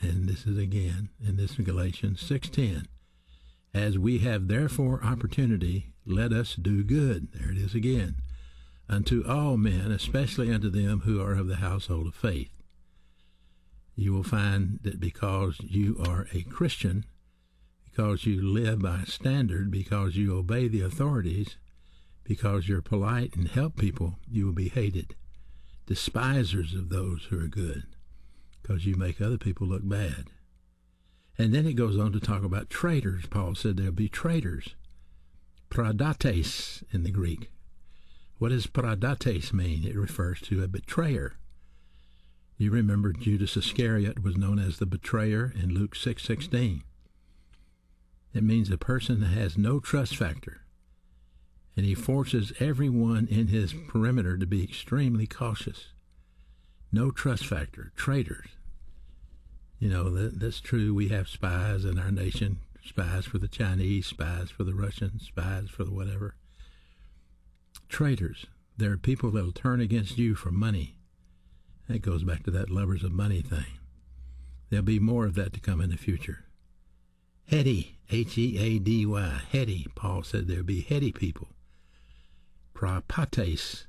and this is again in this Galatians 6:10, as we have therefore opportunity, let us do good. There it is again. Unto all men, especially unto them who are of the household of faith. You will find that because you are a Christian, because you live by standard, because you obey the authorities, because you're polite and help people, you will be hated. Despisers of those who are good, because you make other people look bad. And then it goes on to talk about traitors. Paul said there'll be traitors. Paradates in the Greek. What does paradates mean? It refers to a betrayer. You remember Judas Iscariot was known as the betrayer in Luke 6:16. It means a person that has no trust factor, and he forces everyone in his perimeter to be extremely cautious. No trust factor, traitors. You know, that's true. We have spies in our nation, spies for the Chinese, spies for the Russians, spies for the whatever. Traitors. There are people that will turn against you for money. That goes back to that lovers of money thing. There'll be more of that to come in the future. Heady, Heady, heady. Paul said there'll be heady people. Prapates,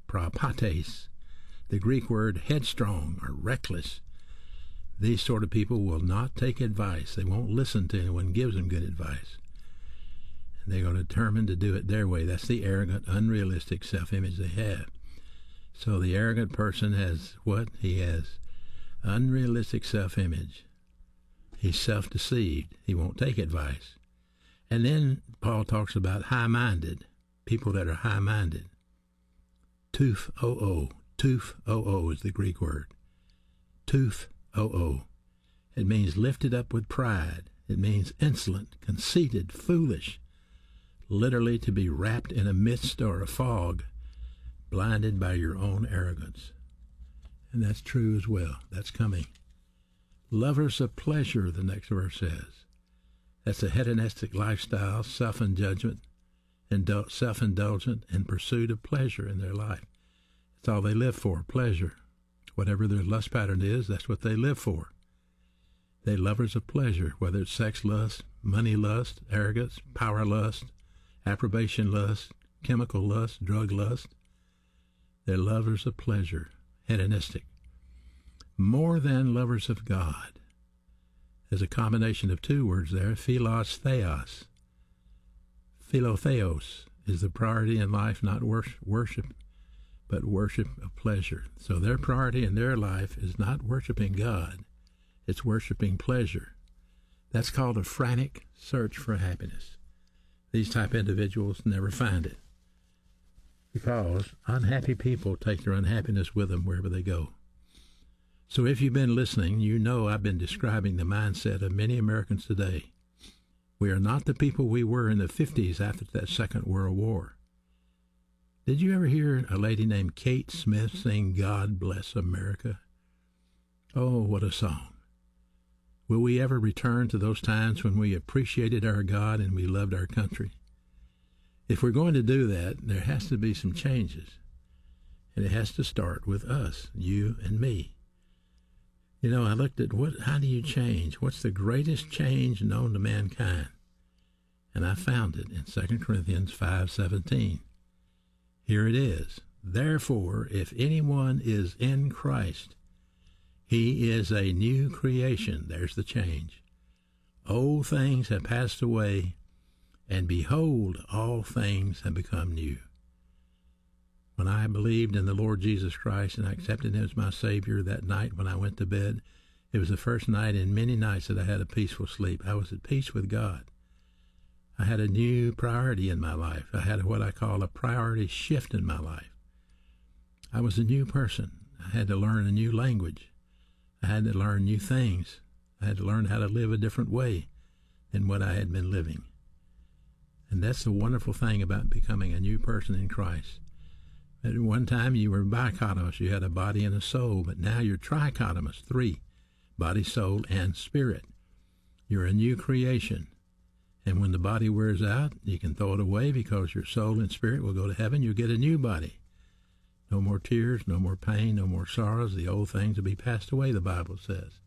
the Greek word headstrong or reckless. These sort of people will not take advice. They won't listen to anyone who gives them good advice. And they're going to determine to do it their way. That's the arrogant, unrealistic self-image they have. So the arrogant person has what? He has unrealistic self-image. He's self-deceived. He won't take advice. And then Paul talks about high-minded, people that are high-minded. Touph-oo is the Greek word. Touph-oo. It means lifted up with pride. It means insolent, conceited, foolish. Literally to be wrapped in a mist or a fog, blinded by your own arrogance. And that's true as well. That's coming. Lovers of pleasure, the next verse says. That's a hedonistic lifestyle, self-indulgent in pursuit of pleasure in their life. That's all they live for, pleasure. Whatever their lust pattern is, that's what they live for. They're lovers of pleasure, whether it's sex lust, money lust, arrogance, power lust, approbation lust, chemical lust, drug lust. They're lovers of pleasure, hedonistic. More than lovers of God. There's a combination of two words there, philos, theos. Philotheos is the priority in life, not worship, but worship of pleasure. So their priority in their life is not worshiping God. It's worshiping pleasure. That's called a frantic search for happiness. These type of individuals never find it, because unhappy people take their unhappiness with them wherever they go. So if you've been listening, you know I've been describing the mindset of many Americans today. We are not the people we were in the 50s after that Second World War. Did you ever hear a lady named Kate Smith sing God Bless America? Oh, what a song. Will we ever return to those times when we appreciated our God and we loved our country? If we're going to do that, there has to be some changes. And it has to start with us, you and me. You know, I looked at how do you change? What's the greatest change known to mankind? And I found it in 2 Corinthians 5:17. Here it is. Therefore, if anyone is in Christ, he is a new creation. There's the change. Old things have passed away, and behold, all things have become new. When I believed in the Lord Jesus Christ and I accepted him as my Savior that night when I went to bed, it was the first night in many nights that I had a peaceful sleep. I was at peace with God. I had a new priority in my life. I had what I call a priority shift in my life. I was a new person. I had to learn a new language. I had to learn new things. I had to learn how to live a different way than what I had been living. And that's the wonderful thing about becoming a new person in Christ. At one time you were bichotomous. You had a body and a soul, but now you're trichotomous, 3, body, soul, and spirit. You're a new creation. And when the body wears out, you can throw it away because your soul and spirit will go to heaven. You'll get a new body. No more tears, no more pain, no more sorrows. The old things will be passed away, the Bible says.